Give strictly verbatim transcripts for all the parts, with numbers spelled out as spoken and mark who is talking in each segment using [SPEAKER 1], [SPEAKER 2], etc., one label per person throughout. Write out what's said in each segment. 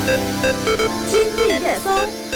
[SPEAKER 1] 今日热搜。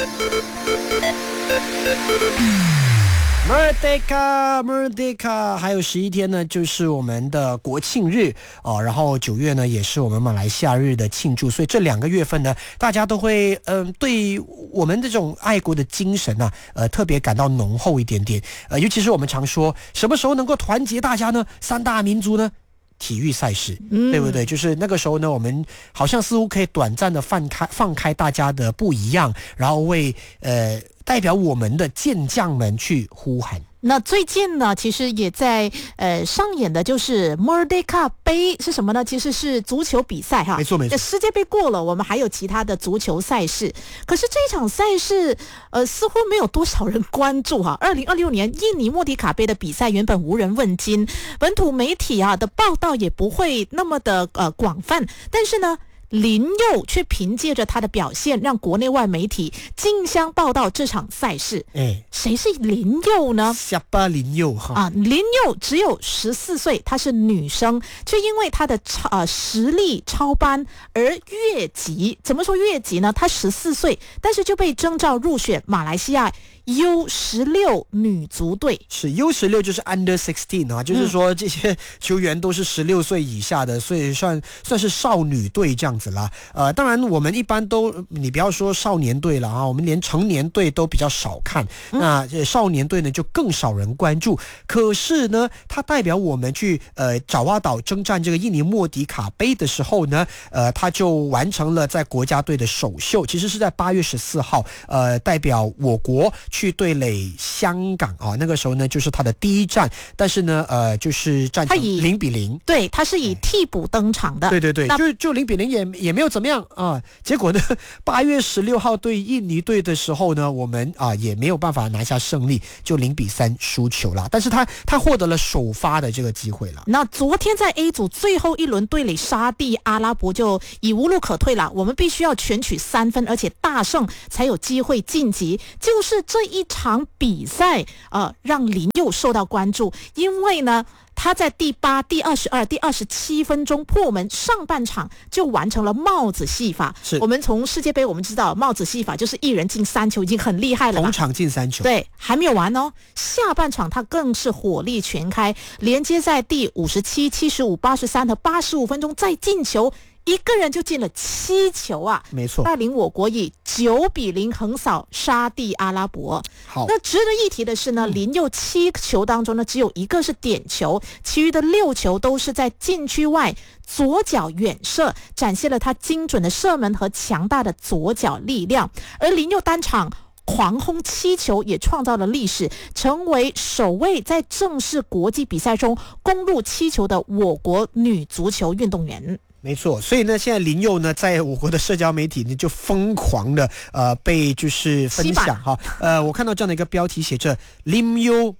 [SPEAKER 2] Merdeka Merdeka， 还有十一天呢，就是我们的国庆日哦。然后九月呢，也是我们马来西亚日的庆祝，所以这两个月份呢，大家都会嗯、呃，对我们这种爱国的精神啊，呃，特别感到浓厚一点点。呃，尤其是我们常说，什么时候能够团结大家呢？三大民族呢？体育赛事，对不对？就是那个时候呢，我们好像似乎可以短暂的放开放开大家的不一样，然后为呃代表我们的健将们去呼喊。
[SPEAKER 3] 那最近呢，其实也在呃上演的就是 Merdeka 杯是什么呢？其实是足球比赛哈，
[SPEAKER 2] 没错没错。
[SPEAKER 3] 世界杯过了，我们还有其他的足球赛事，可是这一场赛事呃似乎没有多少人关注哈。二零二六年印尼莫迪卡杯的比赛原本无人问津，本土媒体啊的报道也不会那么的呃广泛，但是呢。林佑却凭借着他的表现，让国内外媒体竞相报道这场赛事。哎，谁是林佑呢？
[SPEAKER 2] 下巴林佑哈
[SPEAKER 3] 啊，林佑只有十四岁，她是女生，却因为她的超呃实力超班而越级。怎么说越级呢？她十四岁，但是就被征召入选马来西亚 U 十六 女足队。
[SPEAKER 2] 是 U 十六就是 Under 十六啊，就是说这些球员都是十六岁以下的，所以算算是少女队这样子啦。呃，当然我们一般都，你不要说少年队了啊，我们连成年队都比较少看，嗯、那少年队呢就更少人关注。可是呢，它代表我们去呃爪哇岛征战这个印尼莫迪卡杯的时候呢，呃，他就完成了在国家队的首秀，其实是在八月十四号，呃，代表我国去对垒香港啊，那个时候呢就是他的第一战，但是呢，呃，就是战成零比零，
[SPEAKER 3] 对，他是以替补登场的，
[SPEAKER 2] 对对对，就就零比零也也没有怎么样啊。结果呢，八月十六号对印尼队的时候呢，我们啊也没有办法拿下胜利，就零比三输球了。但是他他获得了首发的这个机会了。
[SPEAKER 3] 那昨天在 A 组最后一轮对垒沙地阿拉伯就已无路可退了，我们必须要全取三分，而且大胜才有机会晋级。就是这一场比赛，呃，让林佑受到关注，因为呢。他在第八、第二十二、第二十七分钟破门，上半场就完成了帽子戏法。
[SPEAKER 2] 是
[SPEAKER 3] 我们从世界杯我们知道帽子戏法就是一人进三球，已经很厉害了吧。
[SPEAKER 2] 同场进三球。
[SPEAKER 3] 对，还没有完哦。下半场他更是火力全开，连接在第五十七、七十五、八十三和八十五分钟再进球。一个人就进了七球啊！
[SPEAKER 2] 没错，
[SPEAKER 3] 带领我国以九比零横扫沙地阿拉伯。
[SPEAKER 2] 好，
[SPEAKER 3] 那值得一提的是呢，林佑七球当中呢，只有一个是点球，其余的六球都是在禁区外左脚远射，展现了他精准的射门和强大的左脚力量。而林佑单场狂轰七球，也创造了历史，成为首位在正式国际比赛中攻入七球的我国女足球运动员。
[SPEAKER 2] 没错，所以呢，现在林佑呢，在我国的社交媒体呢，就疯狂的呃被就是分享哈，呃，我看到这样的一个标题，写着林佑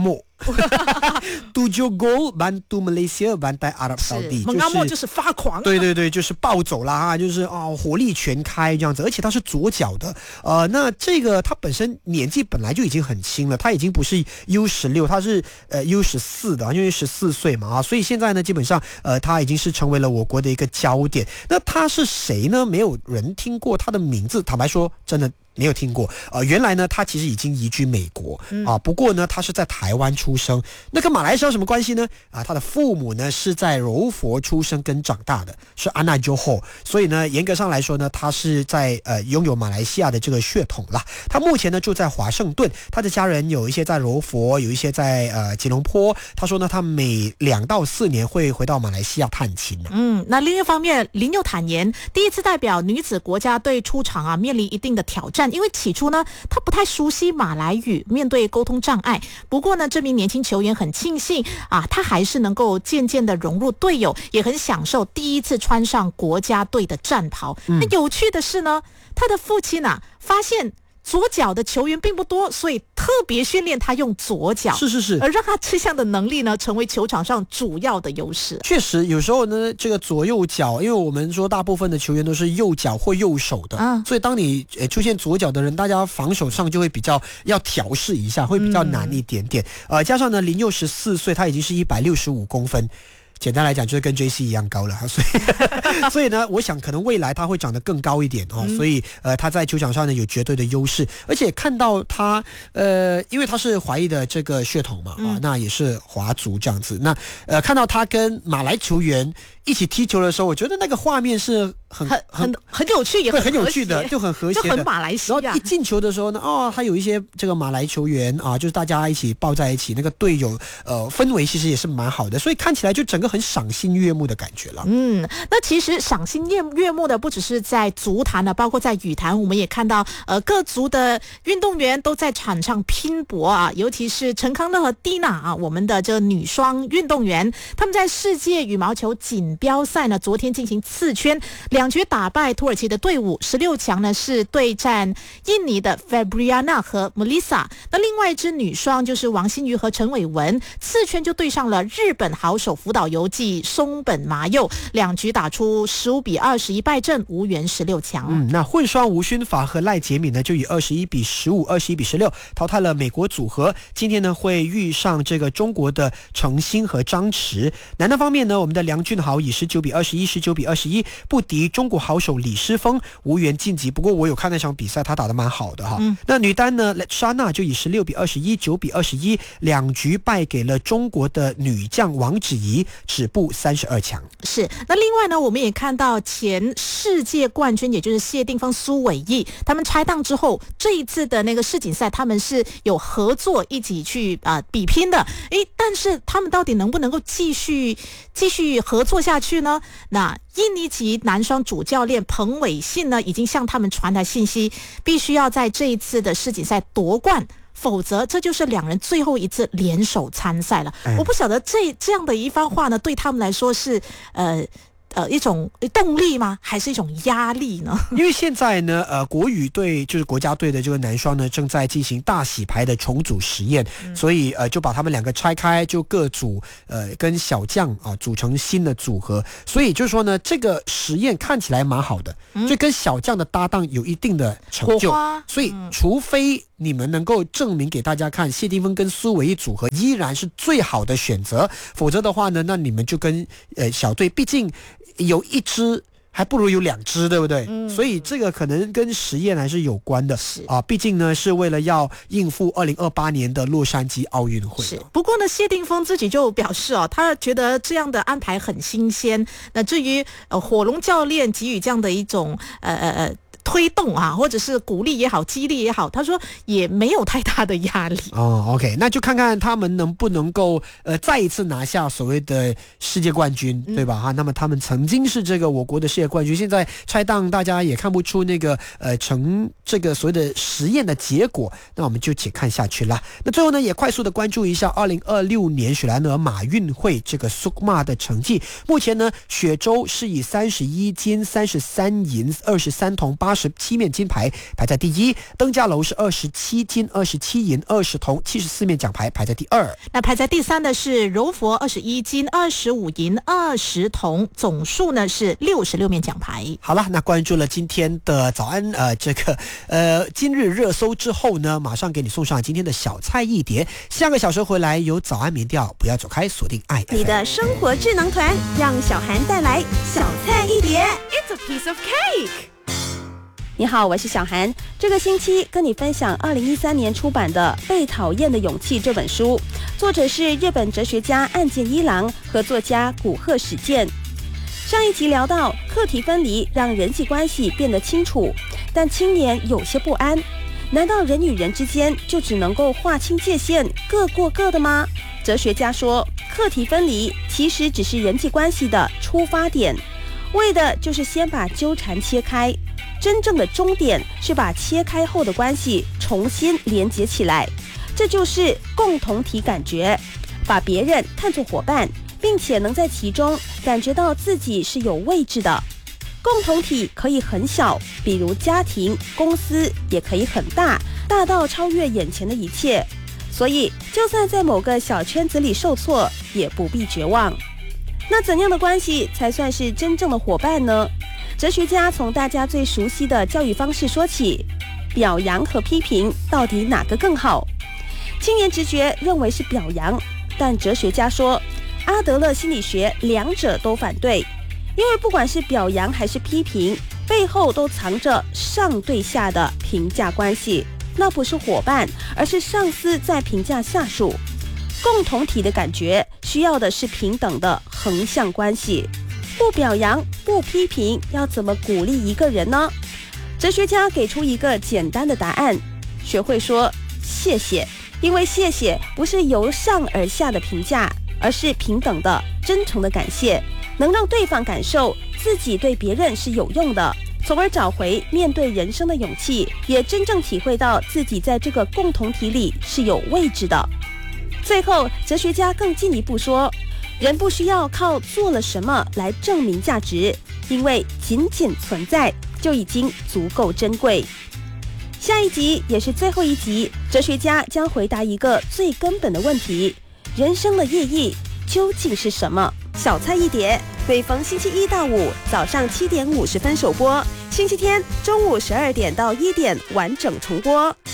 [SPEAKER 2] mengamuk。tujuh gol bantu Malaysia bantai Arab Saudi，
[SPEAKER 3] 就是就是发狂，
[SPEAKER 2] 对对对，就是暴走啦啊，就是哦火力全开这样子，而且他是左脚的，呃，那这个他本身年纪本来就已经很轻了，他已经不是 U 十六，他是呃 U 十四的，因为十四岁嘛啊，所以现在呢，基本上呃他已经是成为了我国的一个焦点。那他是谁呢？没有人听过他的名字，坦白说，真的。没有听过，呃，原来呢，他其实已经移居美国啊，不过呢，他是在台湾出生，那跟马来西亚有什么关系呢？啊，他的父母呢是在柔佛出生跟长大的，是阿纳ጆ后，所以呢，严格上来说呢，他是在呃拥有马来西亚的这个血统啦。他目前呢住在华盛顿，他的家人有一些在柔佛，有一些在呃吉隆坡。他说呢，他每两到四年会回到马来西亚探亲。
[SPEAKER 3] 嗯，那另一方面，林佑坦言，第一次代表女子国家队出场啊，面临一定的挑战。因为起初呢，他不太熟悉马来语，面对沟通障碍。不过呢，这名年轻球员很庆幸啊，他还是能够渐渐的融入队友，也很享受第一次穿上国家队的战袍。嗯、那有趣的是呢，他的父亲啊，发现左脚的球员并不多，所以特别训练他用左脚，
[SPEAKER 2] 是是是，
[SPEAKER 3] 而让他吃相的能力呢，成为球场上主要的优势。
[SPEAKER 2] 确实，有时候呢，这个左右脚，因为我们说大部分的球员都是右脚或右手的，嗯，所以当你呃出现左脚的人，大家防守上就会比较要调试一下，会比较难一点点。嗯、呃，加上呢，林佑十四岁，他已经是一百六十五公分。 简单来讲就是跟 J C 一样高了，所以所以呢，我想可能未来他会长得更高一点哦，嗯、所以呃他在球场上呢有绝对的优势，而且看到他呃因为他是华裔的这个血统嘛、嗯、啊，那也是华族这样子，那呃看到他跟马来球员一起踢球的时候，我觉得那个画面是很
[SPEAKER 3] 很很很有趣，也很
[SPEAKER 2] 很有趣的，就很和谐的，
[SPEAKER 3] 就很马来西亚。
[SPEAKER 2] 然后一进球的时候呢，哦，他有一些这个马来球员啊，就是大家一起抱在一起，那个队友呃氛围其实也是蛮好的，所以看起来就整个很赏心悦目的感觉了。
[SPEAKER 3] 嗯，那其实赏心悦悦目的不只是在足坛的，包括在羽坛，我们也看到呃各族的运动员都在场上拼搏啊，尤其是陈康乐和蒂娜啊，我们的这女双运动员，他们在世界羽毛球锦标赛呢，昨天进行次圈，两局打败土耳其的队伍，十六强呢是对战印尼的 Fabriana 和 Melissa。那另外一支女双就是王欣瑜和陈伟文，次圈就对上了日本好手福岛由纪、松本麻佑，两局打出十五比二十一败阵，无缘十六强。
[SPEAKER 2] 嗯，那混双吴勋法和赖洁敏呢，就以二十一比十五、二十一比十六淘汰了美国组合。今天呢会遇上这个中国的程鑫和张弛。男单方面呢，我们的梁俊豪以十九比二十一、十九比二十一不敌中国好手李诗峰，无缘晋级。不过我有看那场比赛，他打得蛮好的哈。嗯、那女单呢，莎娜就以十六比二十一、九比二十一两局败给了中国的女将王芷怡，止步三十二强。
[SPEAKER 3] 是。那另外呢，我们也看到前世界冠军，也就是谢定峰、苏伟毅，他们拆档之后，这一次的那个世锦赛，他们是有合作一起去啊、呃、比拼的。诶，但是他们到底能不能够继续继续合作下去呢？那印尼籍男双主教练彭伟信呢，已经向他们传达信息，必须要在这一次的世锦赛夺冠，否则这就是两人最后一次联手参赛了。嗯、我不晓得这这样的一番话呢，对他们来说是呃。呃，一种动力吗？还是一种压力呢？
[SPEAKER 2] 因为现在呢，呃，国羽队就是国家队的这个男双呢，正在进行大洗牌的重组实验，嗯、所以呃，就把他们两个拆开，就各组呃跟小将啊组成新的组合。所以就是说呢，这个实验看起来蛮好的，嗯、就跟小将的搭档有一定的成就。所以，嗯、除非你们能够证明给大家看，谢定峰跟苏伟毅组合依然是最好的选择，否则的话呢，那你们就跟呃小队，毕竟有一支还不如有两支，对不对？嗯，所以这个可能跟实验还是有关的啊。毕竟呢，是为了要应付二零二八年的洛杉矶奥运会。
[SPEAKER 3] 是，不过呢，谢定峰自己就表示哦，他觉得这样的安排很新鲜。那至于呃火龙教练给予这样的一种呃呃呃。推动啊，或者是鼓励也好，激励也好，他说也没有太大的压力。
[SPEAKER 2] 哦 ，OK， 那就看看他们能不能够呃再一次拿下所谓的世界冠军，嗯、对吧？哈，那么他们曾经是这个我国的世界冠军，现在拆档，大家也看不出那个呃成这个所谓的实验的结果，那我们就且看下去啦。那最后呢，也快速的关注一下二零二六年雪兰莪马运会这个 Sukma 的成绩。目前呢，雪州是以三十一金、三十三银、二十三铜、八十七面金牌排在第一，登嘉楼是二十七金、二十七银、二十铜、七十四面奖牌排在第二。
[SPEAKER 3] 那排在第三的是柔佛，二十一金、二十五银、二十铜，总数呢是六十六面奖牌。
[SPEAKER 2] 好了，那关注了今天的早安呃这个呃今日热搜之后呢，马上给你送上今天的小菜一碟。下个小时回来有早安民调，不要走开，锁定爱
[SPEAKER 1] 你的生活智能团，让小涵带来小菜一碟。
[SPEAKER 4] It's a piece of cake。
[SPEAKER 1] 你好，我是小涵。这个星期跟你分享二零一三年出版的《被讨厌的勇气》这本书，作者是日本哲学家岸见一郎和作家古贺史健。上一集聊到课题分离让人际关系变得清楚，但青年有些不安。难道人与人之间就只能够划清界限，各过各的吗？哲学家说，课题分离其实只是人际关系的出发点，为的就是先把纠缠切开。真正的终点是把切开后的关系重新连接起来，这就是共同体感觉，把别人看作伙伴，并且能在其中感觉到自己是有位置的。共同体可以很小，比如家庭、公司，也可以很大，大到超越眼前的一切。所以，就算在某个小圈子里受挫，也不必绝望。那怎样的关系才算是真正的伙伴呢？哲学家从大家最熟悉的教育方式说起，表扬和批评到底哪个更好？青年直觉认为是表扬，但哲学家说， 阿德勒心理学两者都反对，因为不管是表扬还是批评，背后都藏着上对下的评价关系，那不是伙伴，而是上司在评价下属。共同体的感觉需要的是平等的横向关系，不表扬不批评，要怎么鼓励一个人呢？哲学家给出一个简单的答案，学会说谢谢，因为谢谢不是由上而下的评价，而是平等的真诚的感谢，能让对方感受自己对别人是有用的，从而找回面对人生的勇气，也真正体会到自己在这个共同体里是有位置的。最后，哲学家更进一步说，人不需要靠做了什么来证明价值，因为仅仅存在就已经足够珍贵。下一集也是最后一集，哲学家将回答一个最根本的问题：人生的意义究竟是什么？小菜一碟，每逢星期一到五早上七点五十分首播，星期天中午十二点到一点完整重播。